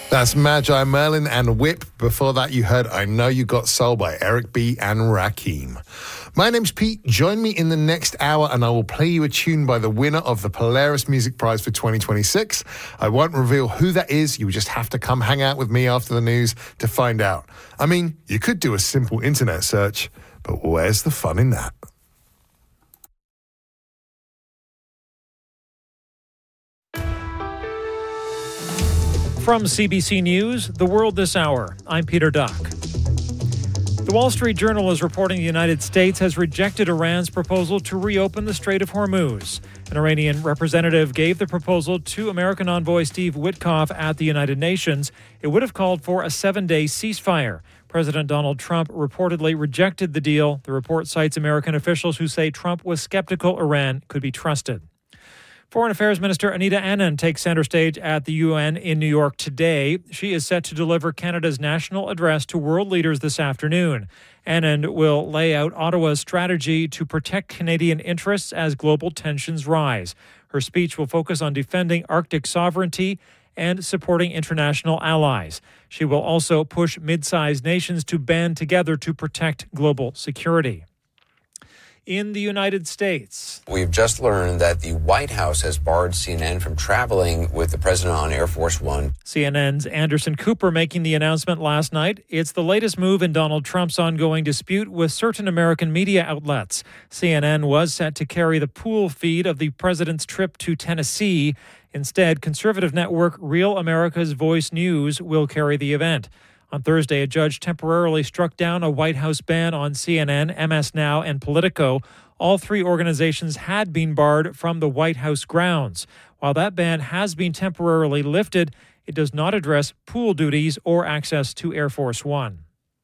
That's Magi Merlin and Whip. Before that, you heard I Know You Got Soul by Eric B. and Rakim. My name's Pete. Join me in the next hour and I will play you a tune by the winner of the Polaris Music Prize for 2026. I won't reveal who that is. You just have to come hang out with me after the news to find out. I mean, you could do a simple internet search, but where's the fun in that? From CBC News, The World This Hour, I'm Peter Duck. The Wall Street Journal is reporting the United States has rejected Iran's proposal to reopen the Strait of Hormuz. An Iranian representative gave the proposal to American envoy Steve Witkoff at the United Nations. It would have called for a 7-day ceasefire. President Donald Trump reportedly rejected the deal. The report cites American officials who say Trump was skeptical Iran could be trusted. Foreign Affairs Minister Anita Anand takes center stage at the UN in New York today. She is set to deliver Canada's national address to world leaders this afternoon. Anand will lay out Ottawa's strategy to protect Canadian interests as global tensions rise. Her speech will focus on defending Arctic sovereignty and supporting international allies. She will also push mid-sized nations to band together to protect global security. In the United States, we've just learned that the White House has barred CNN from traveling with the president on Air Force One. CNN's Anderson Cooper making the announcement last night. It's the latest move in Donald Trump's ongoing dispute with certain American media outlets. CNN was set to carry the pool feed of the president's trip to Tennessee. Instead, conservative network Real America's Voice News will carry the event. On Thursday, a judge temporarily struck down a White House ban on CNN, MS Now, and Politico. All three organizations had been barred from the White House grounds. While that ban has been temporarily lifted, it does not address pool duties or access to Air Force One.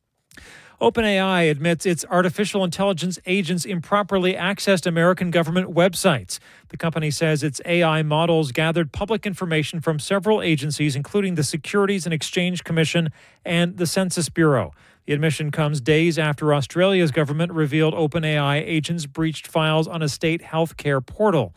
OpenAI admits its artificial intelligence agents improperly accessed American government websites. The company says its AI models gathered public information from several agencies, including the Securities and Exchange Commission and the Census Bureau. The admission comes days after Australia's government revealed OpenAI agents breached files on a state health care portal.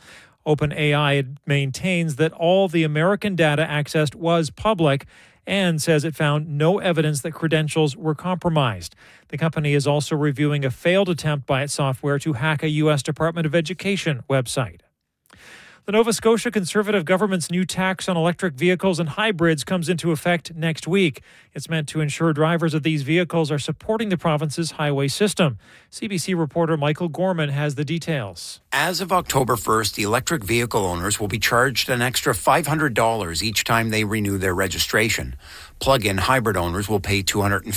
OpenAI maintains that all the American data accessed was public and says it found no evidence that credentials were compromised. The company is also reviewing a failed attempt by its software to hack a U.S. Department of Education website. The Nova Scotia Conservative government's new tax on electric vehicles and hybrids comes into effect next week. It's meant to ensure drivers of these vehicles are supporting the province's highway system. CBC reporter Michael Gorman has the details. As of October 1st, the electric vehicle owners will be charged an extra $500 each time they renew their registration. Plug-in hybrid owners will pay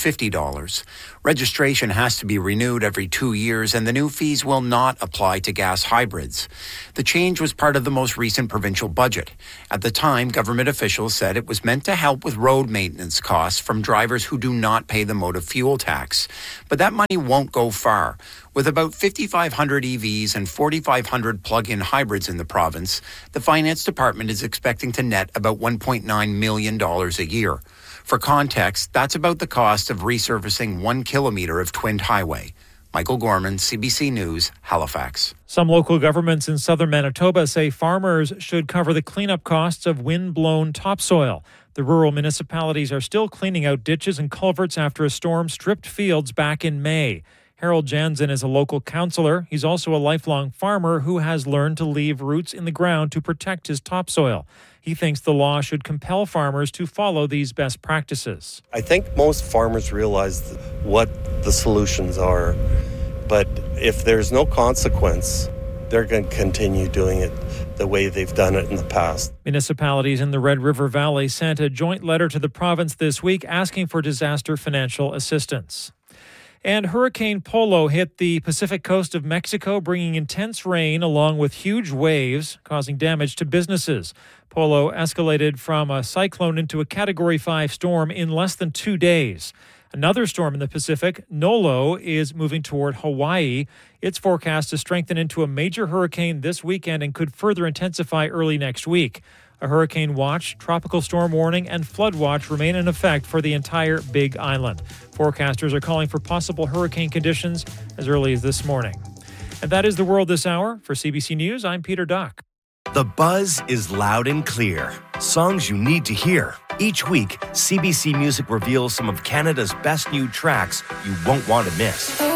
$250. Registration has to be renewed every 2 years, and the new fees will not apply to gas hybrids. The change was part of the most recent provincial budget. At the time, government officials said it was meant to help with road maintenance costs from drivers who do not pay the motor fuel tax. But that money won't go far. With about 5,500 EVs and 4,500 plug-in hybrids in the province, the Finance Department is expecting to net about $1.9 million a year. For context, that's about the cost of resurfacing 1 kilometre of twinned highway. Michael Gorman, CBC News, Halifax. Some local governments in southern Manitoba say farmers should cover the cleanup costs of wind-blown topsoil. The rural municipalities are still cleaning out ditches and culverts after a storm stripped fields back in May. Harold Jansen is a local councillor. He's also a lifelong farmer who has learned to leave roots in the ground to protect his topsoil. He thinks the law should compel farmers to follow these best practices. I think most farmers realize what the solutions are, but if there's no consequence, they're going to continue doing it the way they've done it in the past. Municipalities in the Red River Valley sent a joint letter to the province this week asking for disaster financial assistance. And Hurricane Polo hit the Pacific coast of Mexico, bringing intense rain along with huge waves, causing damage to businesses. Polo escalated from a cyclone into a Category 5 storm in less than 2 days. Another storm in the Pacific, Nolo, is moving toward Hawaii. It's forecast to strengthen into a major hurricane this weekend and could further intensify early next week. A hurricane watch, tropical storm warning, and flood watch remain in effect for the entire Big Island. Forecasters are calling for possible hurricane conditions as early as this morning. And that is The World This Hour. For CBC News, I'm Peter Duck. The buzz is loud and clear. Songs you need to hear, Each week, CBC Music reveals some of Canada's best new tracks you won't want to miss.